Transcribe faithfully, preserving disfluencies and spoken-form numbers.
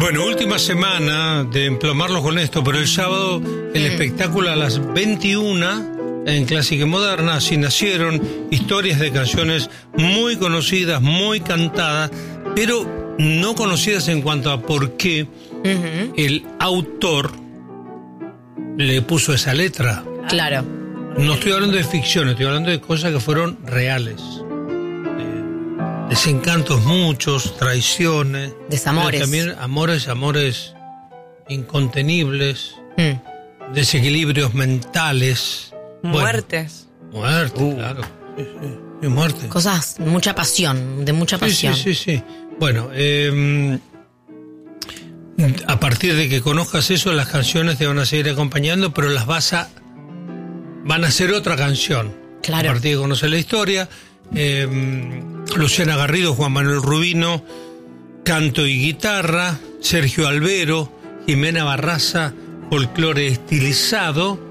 Bueno, última semana de emplomarlos con esto, pero el sábado el mm. espectáculo a las veintiuna en Clásica y Moderna. Así nacieron historias de canciones muy conocidas, muy cantadas, pero no conocidas en cuanto a por qué uh-huh. el autor le puso esa letra. Claro. No estoy hablando de ficción, estoy hablando de cosas que fueron reales. Desencantos muchos, traiciones. Desamores. También amores, amores incontenibles. Mm. Desequilibrios mentales. Muertes. Bueno, muertes, uh. claro. Sí, sí. Y muertes. Cosas, mucha pasión, de mucha pasión. Sí, sí, sí, sí. Bueno, eh, a partir de que conozcas eso, las canciones te van a seguir acompañando, pero las vas a... van a ser otra canción. Claro. A partir de conocer la historia... Eh, Luciana Garrido, Juan Manuel Rubino, canto y guitarra, Sergio Albero, Jimena Barraza, folclore estilizado,